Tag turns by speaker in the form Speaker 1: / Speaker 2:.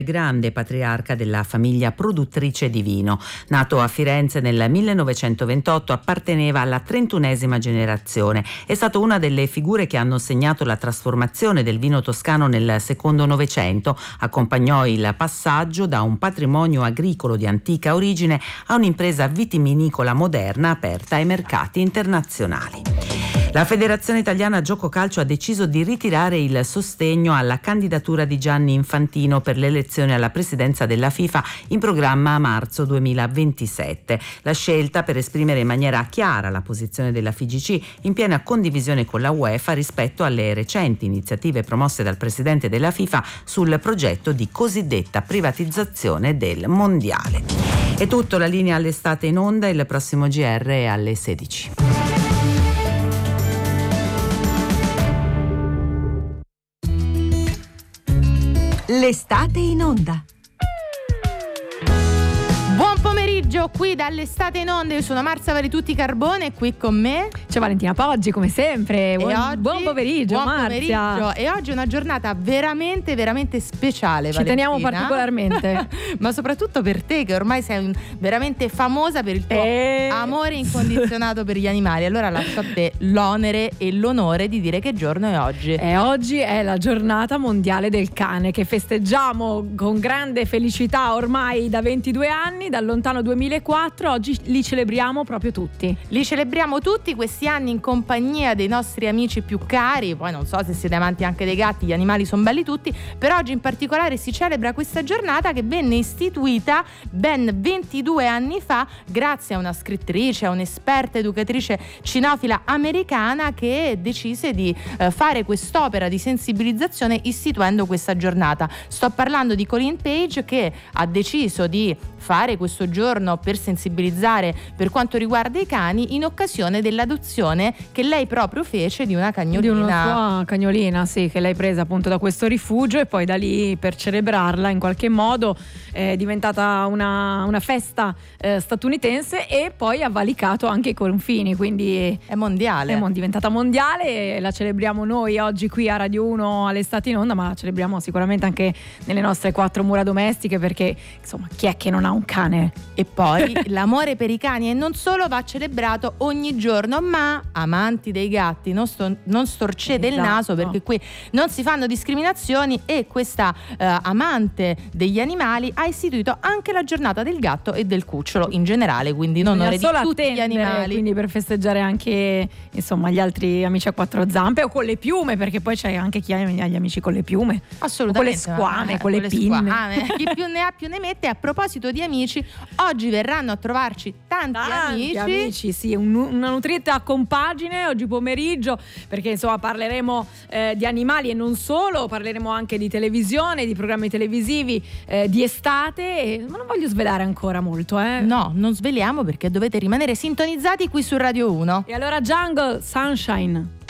Speaker 1: grande patriarca della famiglia produttrice di vino. Nato a Firenze nel 1928, apparteneva alla 31esima generazione. È stato una delle figure che hanno segnato la trasformazione del vino toscano nel secondo Novecento. Accompagnò il passaggio da un patrimonio agricolo di antica origine a un'impresa vitivinicola moderna aperta ai mercati internazionali. La Federazione Italiana Gioco Calcio ha deciso di ritirare il sostegno alla candidatura di Gianni Infantino per l'elezione alla presidenza della FIFA in programma a marzo 2027. La scelta per esprimere in maniera chiara la posizione della FIGC in piena condivisione con la UEFA rispetto alle recenti iniziative promosse dal presidente della FIFA sul progetto di cosiddetta privatizzazione del mondiale. È tutto, la linea all'estate in onda, il prossimo GR è alle 16.
Speaker 2: L'estate in onda.
Speaker 3: Buon pomeriggio qui dall'estate in onda. Io sono Marzia Varitutti Carbone e qui con me
Speaker 4: c'è Valentina Poggi come sempre. Buon pomeriggio,
Speaker 3: buon
Speaker 4: Marzia.
Speaker 3: Pomeriggio. E oggi è una giornata veramente veramente speciale,
Speaker 4: ci
Speaker 3: Valentina.
Speaker 4: teniamo particolarmente.
Speaker 3: Ma soprattutto per te, che ormai sei veramente famosa per il tuo amore incondizionato per gli animali. Allora lascio a te l'onere e l'onore di dire che giorno è oggi.
Speaker 4: Oggi è la giornata mondiale del cane, che festeggiamo con grande felicità ormai da 22 anni, dal lontano 2004. Oggi li celebriamo proprio tutti.
Speaker 3: Li celebriamo tutti questi anni in compagnia dei nostri amici più cari. Poi non so se siete amanti anche dei gatti, gli animali sono belli tutti, però oggi in particolare si celebra questa giornata che venne istituita ben 22 anni fa grazie a una scrittrice, a un'esperta educatrice cinofila americana che decise di fare quest'opera di sensibilizzazione istituendo questa giornata. Sto parlando di Colleen Page, che ha deciso di fare questo giorno per sensibilizzare per quanto riguarda i cani in occasione dell'adozione che lei proprio fece di una cagnolina.
Speaker 4: Di una sua cagnolina, sì, che lei presa appunto da questo rifugio, e poi da lì, per celebrarla in qualche modo, è diventata una festa statunitense, e poi ha valicato anche i confini, quindi
Speaker 3: è mondiale.
Speaker 4: È diventata mondiale, e la celebriamo noi oggi qui a Radio 1 all'estate in onda, ma la celebriamo sicuramente anche nelle nostre quattro mura domestiche, perché insomma chi è che non ha un cane?
Speaker 3: E poi l'amore per i cani, e non solo, va celebrato ogni giorno. Ma amanti dei gatti, non storcete il naso, perché qui non si fanno discriminazioni, e questa amante degli animali ha istituito anche la giornata del gatto e del cucciolo in generale, quindi in onore di tutti gli animali,
Speaker 4: quindi per festeggiare anche insomma gli altri amici a quattro zampe, o con le piume, perché poi c'è anche chi ha gli amici con le piume,
Speaker 3: assolutamente,
Speaker 4: con le squame, con le pinne.
Speaker 3: Chi più ne ha più ne mette. A proposito di amici, oggi verranno a trovarci tanti
Speaker 4: amici, sì, una nutrita compagine oggi pomeriggio, perché insomma parleremo di animali e non solo, parleremo anche di televisione, di programmi televisivi di estate, ma non voglio svelare ancora molto.
Speaker 3: No, non sveliamo, perché dovete rimanere sintonizzati qui su Radio 1.
Speaker 4: E allora Jungle Sunshine.